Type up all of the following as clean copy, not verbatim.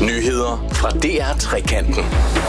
Nyheder fra DR-trekanten.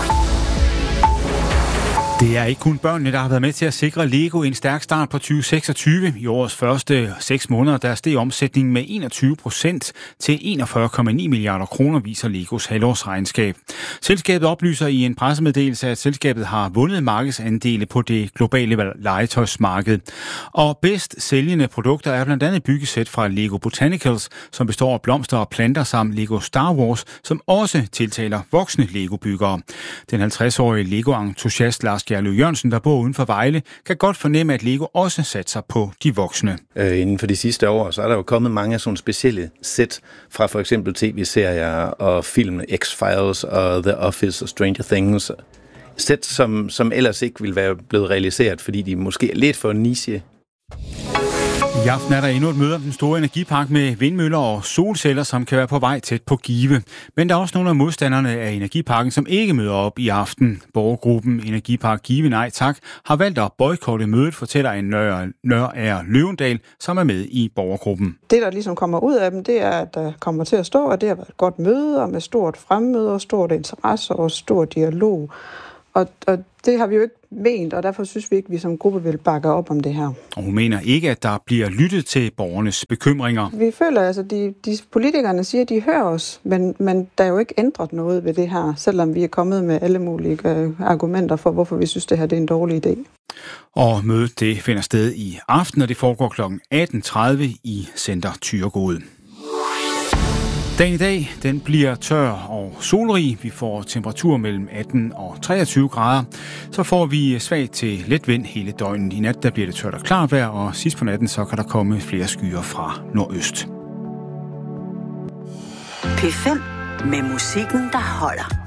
Det er ikke kun børnene, der har været med til at sikre Lego en stærk start på 2026. I årets første 6 måneder, der steg omsætningen med 21% til 41,9 milliarder kroner, viser Legos halvårsregnskab. Selskabet oplyser i en pressemeddelelse, at selskabet har vundet markedsandele på det globale legetøjsmarked. Og bedst sælgende produkter er blandt andet byggesæt fra Lego Botanicals, som består af blomster og planter, samt Lego Star Wars, som også tiltaler voksne Lego-byggere. Den 50-årige Lego-entusiast Lars Gerløv Jørgensen, der bor uden for Vejle, kan godt fornemme, at Lego også satser på de voksne. Inden for de sidste år, så er der jo kommet mange af sådan specielle sæt fra for eksempel tv-serier og film, X-Files og The Office og Stranger Things. Sæt, som ellers ikke ville være blevet realiseret, fordi de måske er lidt for niche. I aften er der endnu et møde om den store energipark med vindmøller og solceller, som kan være på vej tæt på Give. Men der er også nogle af modstanderne af energiparken, som ikke møder op i aften. Borgergruppen Energipark Give Nej Tak har valgt at boykotte mødet, fortæller en Nørre Løvendal, som er med i borgergruppen. Det, der ligesom kommer ud af dem, det er, at der kommer til at stå, at det har været et godt møde, og med stort fremmøde og stort interesse og stor dialog. Og det har vi jo ikke ment, og derfor synes vi ikke, at vi som gruppe vil bakke op om det her. Og hun mener ikke, at der bliver lyttet til borgernes bekymringer. Vi føler altså, de politikerne siger, at de hører os, men der er jo ikke ændret noget ved det her, selvom vi er kommet med alle mulige argumenter for, hvorfor vi synes, det her det er en dårlig idé. Og mødet det finder sted i aften, og det foregår kl. 18.30 i Center Thyregod. Dagen i dag, den bliver tør og solrig. Vi får temperatur mellem 18 og 23 grader. Så får vi svag til let vind hele døgnet. I nat der bliver det tørt og klart vejr, og sidst på natten så kan der komme flere skyer fra nordøst. P5 med musikken, der holder.